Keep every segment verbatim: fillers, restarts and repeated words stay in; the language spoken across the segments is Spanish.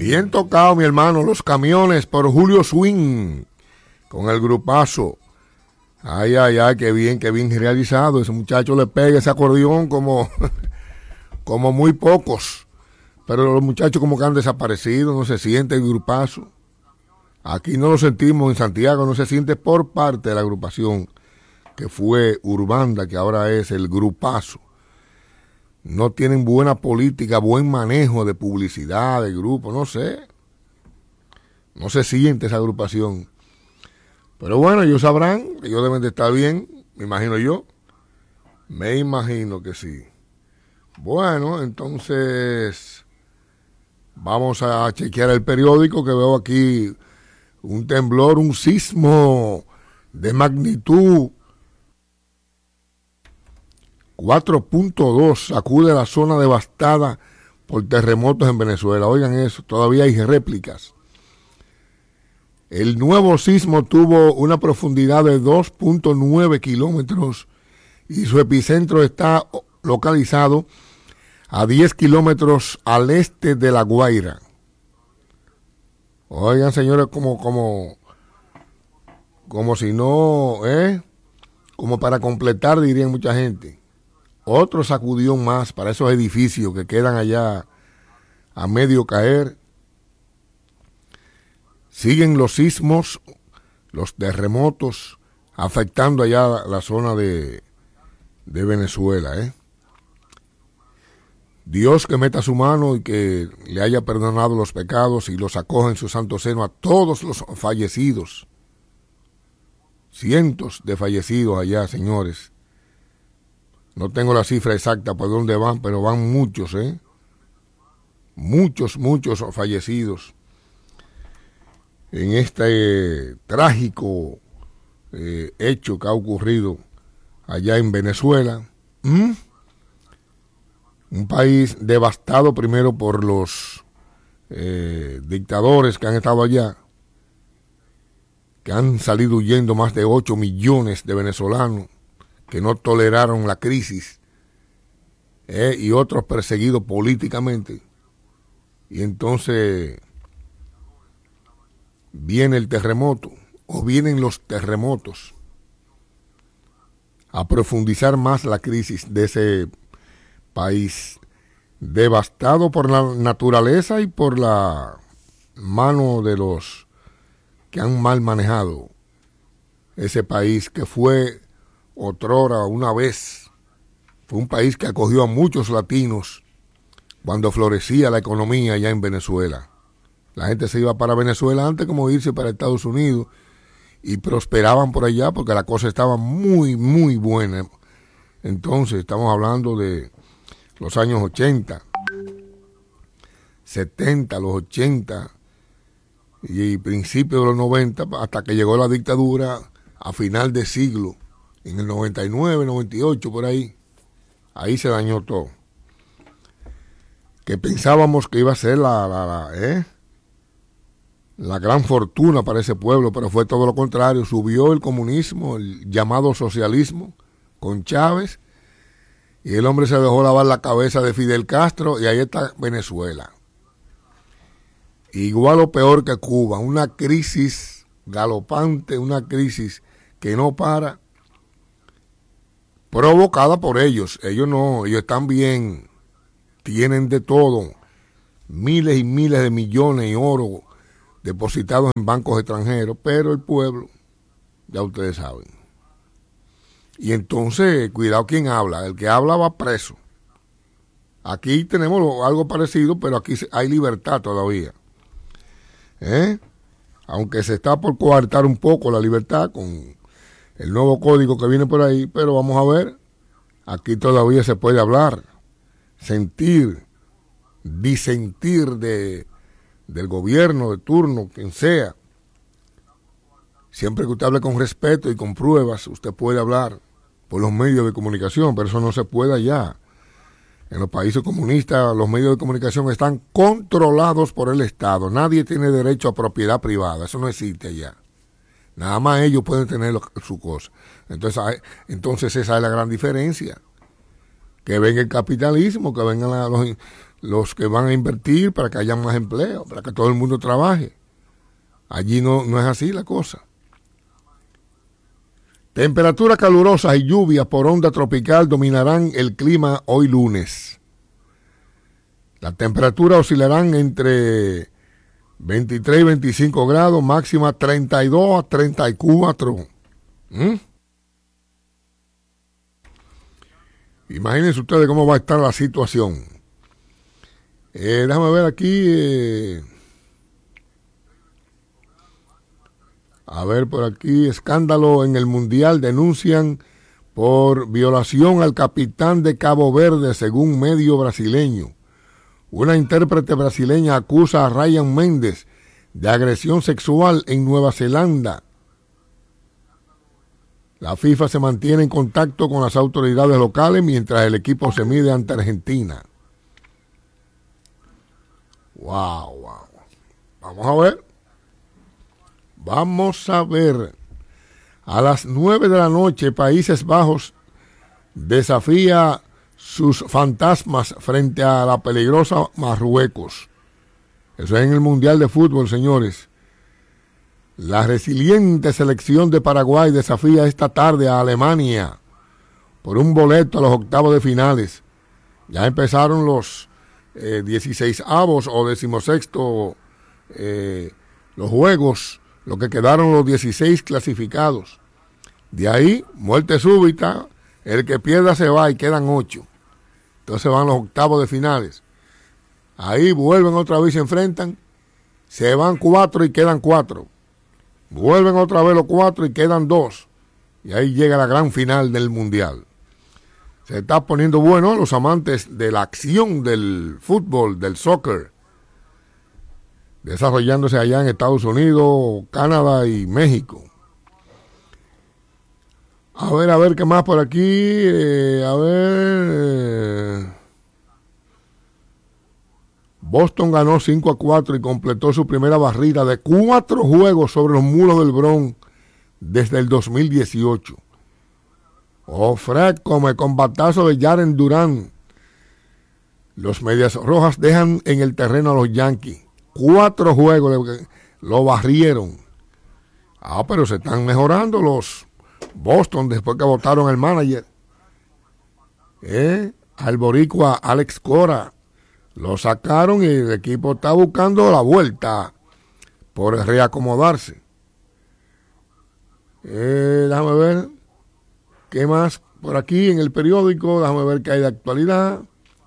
Bien tocado, mi hermano, Los Camiones por Julio Swing, con el grupazo. Ay, ay, ay, qué bien, qué bien realizado. Ese muchacho le pega ese acordeón como, como muy pocos. Pero los muchachos como que han desaparecido, no se siente el grupazo. Aquí no lo sentimos en Santiago, no se siente por parte de la agrupación que fue Urbanda, que ahora es el grupazo. No tienen buena política, buen manejo de publicidad, de grupo, no sé. No se siente esa agrupación. Pero bueno, ellos sabrán, ellos deben de estar bien, me imagino yo. Me imagino que sí. Bueno, entonces vamos a chequear el periódico, que veo aquí un temblor, un sismo de magnitud cuatro punto dos sacude la zona devastada por terremotos en Venezuela. Oigan eso, todavía hay réplicas. El nuevo sismo tuvo una profundidad de dos punto nueve kilómetros y su epicentro está localizado a diez kilómetros al este de La Guaira. Oigan, señores, como, como, como si no, ¿eh? Como para completar, dirían mucha gente. Otro sacudión más para esos edificios que quedan allá a medio caer. Siguen los sismos, los terremotos, afectando allá la, la zona de, de Venezuela, ¿eh? Dios que meta su mano y que le haya perdonado los pecados y los acoja en su santo seno a todos los fallecidos. Cientos de fallecidos allá, señores. No tengo la cifra exacta por dónde van, pero van muchos, ¿eh? Muchos, muchos fallecidos en este eh, trágico eh, hecho que ha ocurrido allá en Venezuela. ¿Mm? Un país devastado primero por los eh, dictadores que han estado allá, que han salido huyendo más de ocho millones de venezolanos que no toleraron la crisis, eh, y otros perseguidos políticamente. Y entonces viene el terremoto, o vienen los terremotos, a profundizar más la crisis de ese país devastado por la naturaleza y por la mano de los que han mal manejado ese país que fue otrora, una vez, fue un país que acogió a muchos latinos cuando florecía la economía allá en Venezuela. La gente se iba para Venezuela antes como irse para Estados Unidos y prosperaban por allá porque la cosa estaba muy, muy buena. Entonces, estamos hablando de los años ochenta, setenta, los ochenta y principios de los noventa, hasta que llegó la dictadura a final de siglo, en el noventa y nueve, noventa y ocho, por ahí. Ahí se dañó todo. Que pensábamos que iba a ser la, la, la, ¿eh? la gran fortuna para ese pueblo, pero fue todo lo contrario. Subió el comunismo, el llamado socialismo, con Chávez, y el hombre se dejó lavar la cabeza de Fidel Castro, y ahí está Venezuela. Igual o peor que Cuba, una crisis galopante, una crisis que no para, provocada por ellos. Ellos no, ellos están bien, tienen de todo, miles y miles de millones de oro depositados en bancos extranjeros, pero el pueblo, ya ustedes saben. Y entonces, cuidado quien habla, el que habla va preso. Aquí tenemos algo parecido, pero aquí hay libertad todavía. ¿Eh? Aunque se está por coartar un poco la libertad con el nuevo código que viene por ahí, pero vamos a ver, aquí todavía se puede hablar, sentir, disentir de, del gobierno de turno, quien sea. Siempre que usted hable con respeto y con pruebas, usted puede hablar por los medios de comunicación, pero eso no se puede allá. En los países comunistas, los medios de comunicación están controlados por el Estado. Nadie tiene derecho a propiedad privada. Eso no existe allá. Nada más ellos pueden tener lo, su cosa. Entonces, entonces esa es la gran diferencia. Que venga el capitalismo, que vengan la, los, los que van a invertir para que haya más empleo, para que todo el mundo trabaje. Allí no, no es así la cosa. Temperaturas calurosas y lluvias por onda tropical dominarán el clima hoy lunes. Las temperaturas oscilarán entre veintitrés y veinticinco grados, máxima treinta y dos a treinta y cuatro. ¿Mm? Imagínense ustedes cómo va a estar la situación. Eh, déjame ver aquí. Eh, a ver por aquí. Escándalo en el Mundial. Denuncian por violación al capitán de Cabo Verde, según medio brasileño. Una intérprete brasileña acusa a Ryan Méndez de agresión sexual en Nueva Zelanda. La FIFA se mantiene en contacto con las autoridades locales mientras el equipo se mide ante Argentina. Wow, wow. Vamos a ver. Vamos a ver. A las nueve de la noche, Países Bajos desafía sus fantasmas frente a la peligrosa Marruecos. Eso es en el Mundial de Fútbol, señores. La resiliente selección de Paraguay desafía esta tarde a Alemania por un boleto a los octavos de finales. Ya empezaron los eh, dieciseisavos o decimosexto eh, los juegos, lo que quedaron los dieciséis clasificados. De ahí, muerte súbita, el que pierda se va y quedan ocho. Entonces van los octavos de finales. Ahí vuelven otra vez y se enfrentan, se van cuatro y quedan cuatro. Vuelven otra vez los cuatro y quedan dos. Y ahí llega la gran final del Mundial. Se está poniendo bueno a los amantes de la acción del fútbol, del soccer, desarrollándose allá en Estados Unidos, Canadá y México. A ver, a ver, ¿qué más por aquí? Eh, a ver... Eh. Boston ganó cinco a cuatro y completó su primera barrida de cuatro juegos sobre los muros del Bronx desde el dos mil dieciocho. Oh, Fred, come con batazo de Jaren Durán. Los Medias Rojas dejan en el terreno a los Yankees. Cuatro juegos lo barrieron. Ah, pero se están mejorando los Boston después que votaron al manager. ¿Eh? Al boricua Alex Cora. Lo sacaron y el equipo está buscando la vuelta por reacomodarse. Eh, déjame ver qué más por aquí en el periódico. Déjame ver qué hay de actualidad.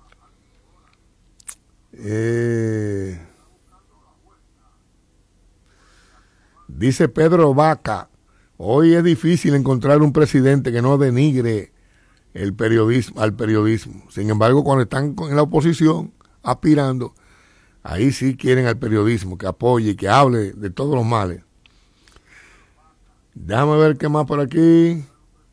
Eh, dice Pedro Vaca, hoy es difícil encontrar un presidente que no denigre el periodismo, al periodismo. Sin embargo, cuando están en la oposición aspirando, ahí sí quieren al periodismo que apoye y que hable de todos los males. Déjame ver qué más por aquí.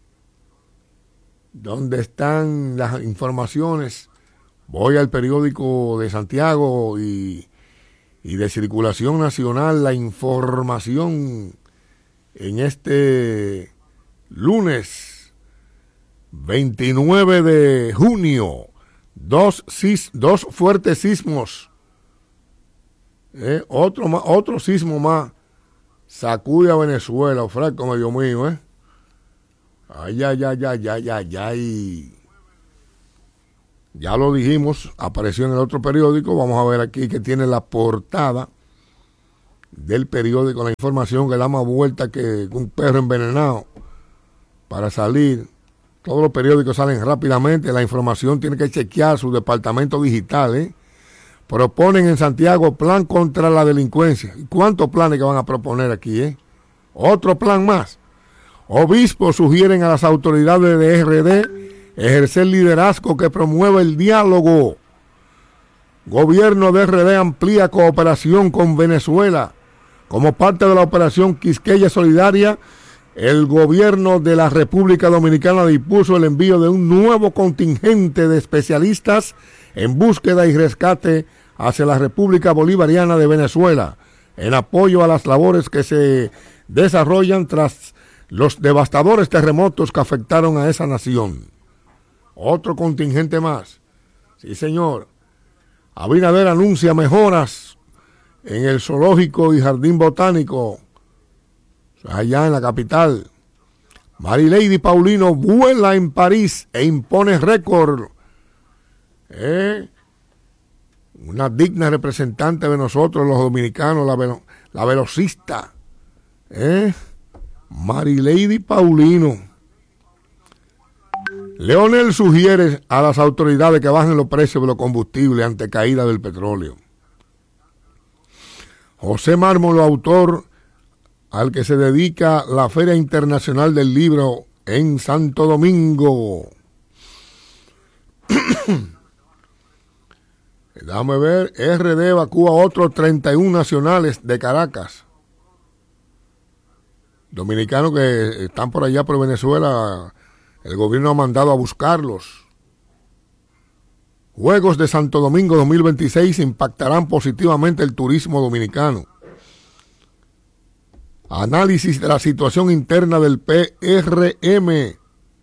¿Dónde están las informaciones? Voy al periódico de Santiago y, y de Circulación Nacional, la información en este lunes veintinueve de junio. Dos, sis, dos fuertes sismos, eh, otro, más, otro sismo más, sacude a Venezuela, Franco, Dios mío, eh. Ay, ay, ay, ay, ay, ay, ay. Ya lo dijimos, apareció en el otro periódico, vamos a ver aquí que tiene la portada del periódico, la información que da más vuelta que un perro envenenado para salir. Todos los periódicos salen rápidamente, la información tiene que chequear su departamento digital. ¿eh? Proponen en Santiago plan contra la delincuencia. ¿Y cuántos planes que van a proponer aquí? Eh? Otro plan más. Obispos sugieren a las autoridades de R D ejercer liderazgo que promueva el diálogo. Gobierno de R D amplía cooperación con Venezuela. Como parte de la operación Quisqueya Solidaria, el gobierno de la República Dominicana dispuso el envío de un nuevo contingente de especialistas en búsqueda y rescate hacia la República Bolivariana de Venezuela, en apoyo a las labores que se desarrollan tras los devastadores terremotos que afectaron a esa nación. Otro contingente más. Sí, señor. Abinader anuncia mejoras en el zoológico y jardín botánico allá en la capital. Marilady Paulino vuela en París e impone récord. ¿Eh? Una digna representante de nosotros, los dominicanos, la, velo, la velocista. ¿Eh? Marilady Paulino. Leonel sugiere a las autoridades que bajen los precios de los combustibles ante caída del petróleo. José Mármolo, autor al que se dedica la Feria Internacional del Libro en Santo Domingo. Déjame ver, R D evacúa otros treinta y uno nacionales de Caracas. Dominicanos que están por allá por Venezuela, el gobierno ha mandado a buscarlos. Juegos de Santo Domingo dos mil veintiséis impactarán positivamente el turismo dominicano. Análisis de la situación interna del P R M.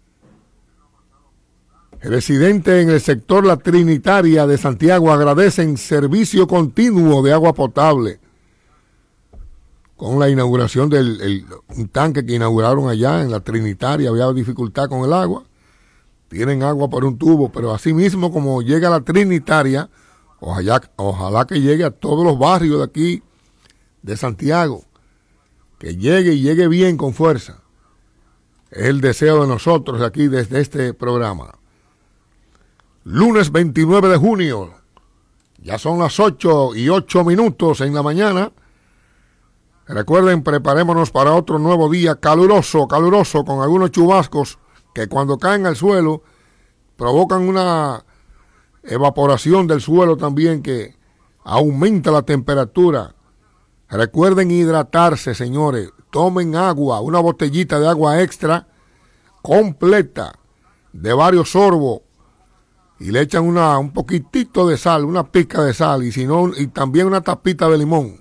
Residentes en el sector La Trinitaria de Santiago agradecen servicio continuo de agua potable. Con la inauguración del el, un tanque que inauguraron allá en La Trinitaria, había dificultad con el agua. Tienen agua por un tubo, pero así mismo como llega La Trinitaria, ojalá, ojalá que llegue a todos los barrios de aquí, de Santiago. Que llegue y llegue bien con fuerza. Es el deseo de nosotros aquí desde este programa. Lunes veintinueve de junio. Ya son las ocho y ocho minutos en la mañana. Recuerden, preparémonos para otro nuevo día caluroso, caluroso, con algunos chubascos que cuando caen al suelo provocan una evaporación del suelo también que aumenta la temperatura. Recuerden hidratarse, señores. Tomen agua, una botellita de agua extra completa de varios sorbos y le echan una, un poquitito de sal, una pizca de sal y, si no, y también una tapita de limón.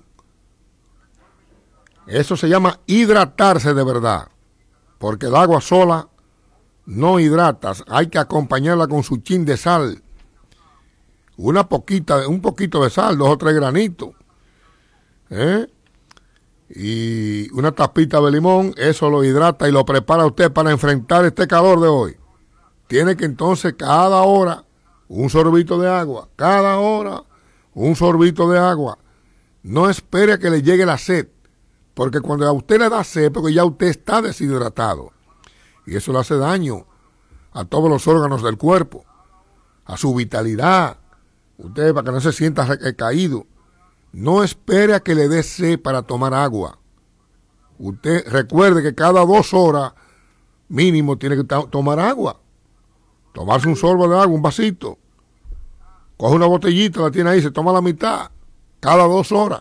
Eso se llama hidratarse de verdad, porque el agua sola no hidrata, hay que acompañarla con su chin de sal, una poquita, un poquito de sal, dos o tres granitos. ¿Eh? Y una tapita de limón, eso lo hidrata y lo prepara usted para enfrentar este calor de hoy. Tiene que entonces cada hora un sorbito de agua, cada hora un sorbito de agua. No espere a que le llegue la sed, porque cuando a usted le da sed, porque ya usted está deshidratado y eso le hace daño a todos los órganos del cuerpo, a su vitalidad, usted para que no se sienta recaído. No espere a que le dé sed para tomar agua. Usted recuerde que cada dos horas mínimo tiene que to- tomar agua. Tomarse un sorbo de agua, un vasito. Coge una botellita, la tiene ahí, se toma la mitad. Cada dos horas.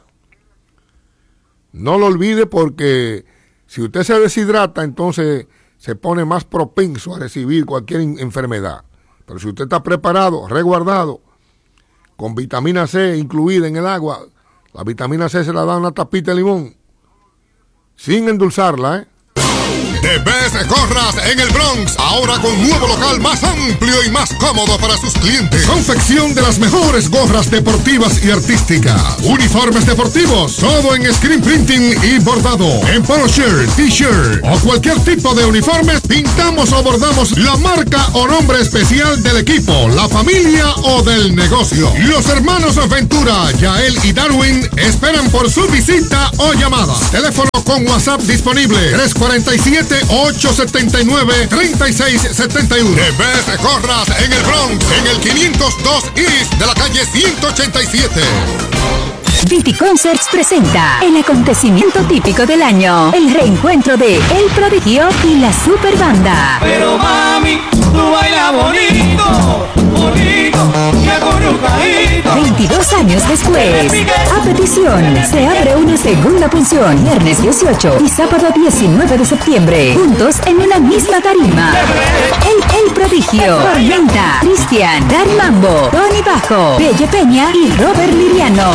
No lo olvide porque si usted se deshidrata, entonces se pone más propenso a recibir cualquier in- enfermedad. Pero si usted está preparado, resguardado, con vitamina C incluida en el agua, la vitamina C se la da una tapita de limón, sin endulzarla, ¿eh? The Best Gorras en el Bronx, ahora con nuevo local más amplio y más cómodo para sus clientes. Confección de las mejores gorras deportivas y artísticas. Uniformes deportivos, todo en screen printing y bordado. En polo shirt, t-shirt o cualquier tipo de uniformes, pintamos o bordamos la marca o nombre especial del equipo, la familia o del negocio. Los hermanos Ventura, Yael y Darwin esperan por su visita o llamada. Teléfono con WhatsApp disponible tres cuatro siete, ocho siete nueve, tres seis siete uno. The Best Gorras en el Bronx, en el quinientos dos East de la calle ciento ochenta y siete. Viti Concerts presenta el acontecimiento típico del año, el reencuentro de El Prodigio y la Super Banda. Pero mami, tú bailas bonito, bonito, y acurrucadito. veintidós años después, a petición, se abre una segunda función, viernes dieciocho y sábado diecinueve de septiembre, juntos en una misma tarima. El, El Prodigio, Tormenta, Cristian, Dari Mambo, Tony Bajo, Belle Peña y Robert Liriano.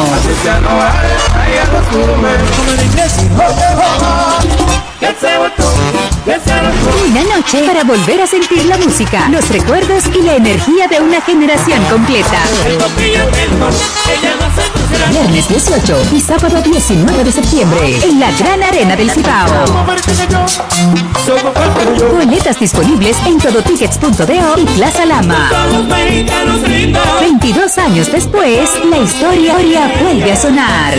Como en inglés, oh, oh, oh, oh. Una noche para volver a sentir la música, los recuerdos y la energía de una generación completa. Viernes dieciocho y sábado diecinueve de septiembre en la Gran Arena del Cibao. Boletas disponibles en todotickets punto de o y Plaza Lama. veintidós años después, la historia vuelve a sonar.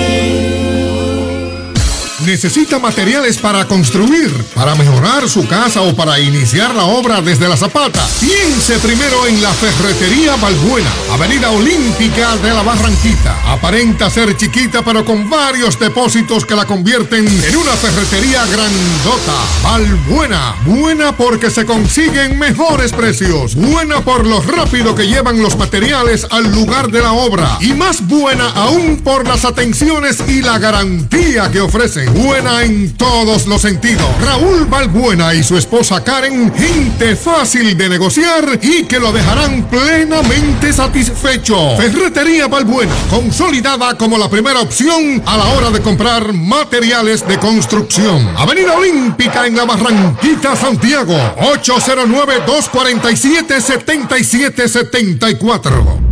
¿Necesita materiales para construir, para mejorar su casa o para iniciar la obra desde la zapata? Piense primero en la Ferretería Balbuena, Avenida Olímpica de la Barranquita. Aparenta ser chiquita, pero con varios depósitos que la convierten en una ferretería grandota. Balbuena, buena porque se consiguen mejores precios, buena por lo rápido que llevan los materiales al lugar de la obra y más buena aún por las atenciones y la garantía que ofrecen. Buena en todos los sentidos. Raúl Balbuena y su esposa Karen, gente fácil de negociar y que lo dejarán plenamente satisfecho. Ferretería Balbuena, consolidada como la primera opción a la hora de comprar materiales de construcción. Avenida Olímpica en la Barranquita, Santiago. ocho cero nueve, dos cuatro siete, siete siete siete cuatro.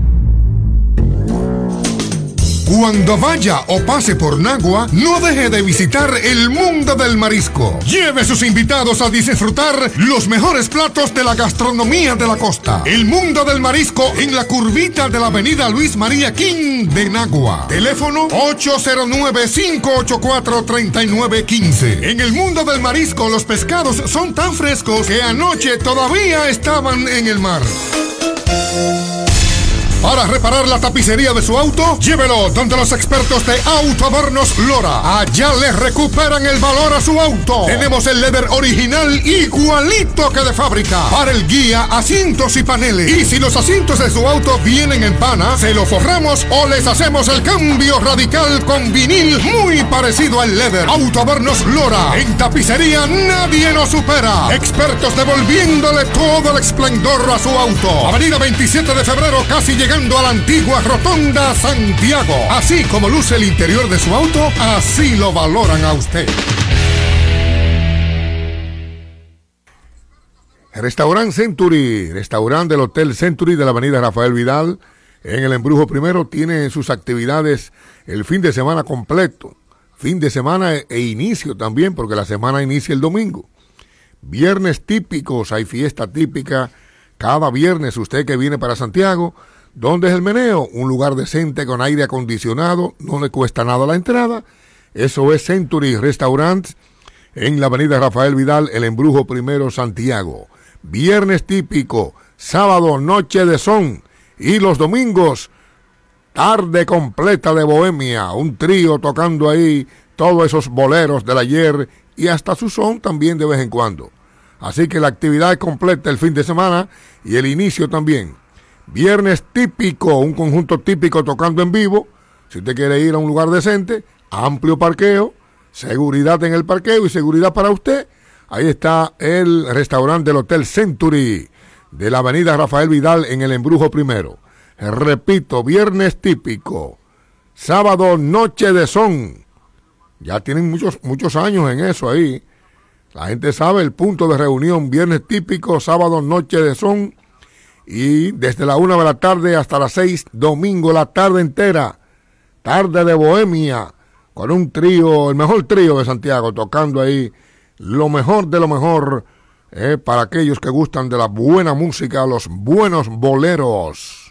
Cuando vaya o pase por Nagua, no deje de visitar el mundo del marisco. Lleve sus invitados a disfrutar los mejores platos de la gastronomía de la costa. El mundo del marisco en la curvita de la avenida Luis María King de Nagua. Teléfono ocho cero nueve, cinco ocho cuatro, tres nueve uno cinco. En el mundo del marisco, los pescados son tan frescos que anoche todavía estaban en el mar. Para reparar la tapicería de su auto, llévelo donde los expertos de Autoadornos Lora. Allá le recuperan el valor a su auto. Tenemos el leather original igualito que de fábrica. Para el guía, asientos y paneles. Y si los asientos de su auto vienen en pana, se lo forramos o les hacemos el cambio radical con vinil muy parecido al leather. Autoadornos Lora. En tapicería nadie nos supera. Expertos devolviéndole todo el esplendor a su auto. Avenida veintisiete de febrero, casi llegando a la antigua Rotonda Santiago. Así como luce el interior de su auto, así lo valoran a usted. Restaurant Century, restaurante del Hotel Century de la avenida Rafael Vidal, en el Embrujo Primero, tiene sus actividades el fin de semana completo. Fin de semana e inicio también, porque la semana inicia el domingo. Viernes típicos, hay fiesta típica cada viernes. Usted que viene para Santiago, ¿dónde es el meneo? Un lugar decente con aire acondicionado, no le cuesta nada la entrada. Eso es Century Restaurant en la avenida Rafael Vidal, el Embrujo Primero, Santiago. Viernes típico, sábado noche de son y los domingos tarde completa de bohemia, un trío tocando ahí todos esos boleros del ayer y hasta su son también de vez en cuando. Así que la actividad es completa el fin de semana y el inicio también. Viernes típico, un conjunto típico tocando en vivo. Si usted quiere ir a un lugar decente, amplio parqueo, seguridad en el parqueo y seguridad para usted. Ahí está el restaurante del Hotel Century de la avenida Rafael Vidal en el Embrujo Primero. Repito, viernes típico, sábado noche de son. Ya tienen muchos, muchos años en eso ahí. La gente sabe el punto de reunión, viernes típico, sábado noche de son. Y desde la una de la tarde hasta las seis, domingo la tarde entera, tarde de bohemia, con un trío, el mejor trío de Santiago, tocando ahí lo mejor de lo mejor, eh, para aquellos que gustan de la buena música, los buenos boleros.